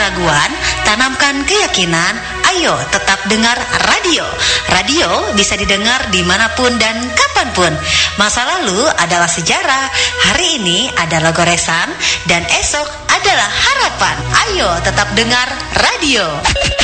keraguan, tanamkan keyakinan. Ayo tetap dengar radio. Radio bisa didengar dimanapun dan kapanpun. Masa lalu adalah sejarah, hari ini adalah goresan, dan esok adalah harapan. Ayo tetap dengar radio.